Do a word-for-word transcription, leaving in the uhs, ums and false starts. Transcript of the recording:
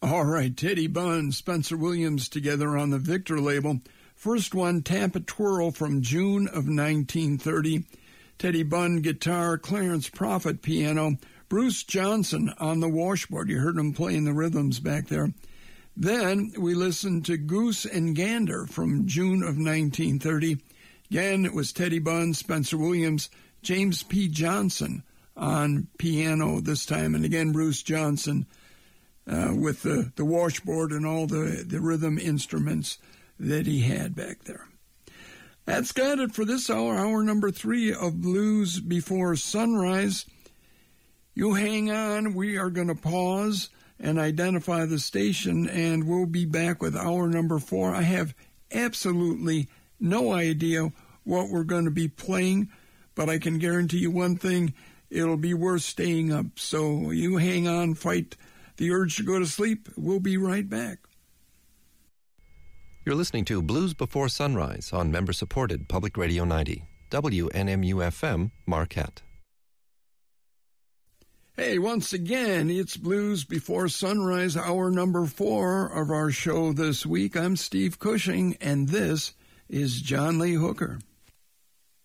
All right, Teddy Bunn, Spencer Williams together on the Victor label. First one, Tampa Twirl from June of nineteen thirty. Teddy Bunn, guitar, Clarence Prophet, piano, Bruce Johnson on the washboard. You heard him playing the rhythms back there. Then we listened to Goose and Gander from June of nineteen thirty. Again, it was Teddy Bunn, Spencer Williams, James P. Johnson on piano this time, and again, Bruce Johnson uh, with the, the washboard and all the, the rhythm instruments that he had back there. That's got it for this hour, hour number three of Blues Before Sunrise. You hang on. We are going to pause and identify the station, and we'll be back with hour number four. I have absolutely no idea what we're going to be playing, but I can guarantee you one thing, it'll be worth staying up. So you hang on, fight the urge to go to sleep. We'll be right back. You're listening to Blues Before Sunrise on member-supported Public Radio ninety, W N M U F M, Marquette. Hey, once again, it's Blues Before Sunrise, hour number four of our show this week. I'm Steve Cushing, and this is John Lee Hooker.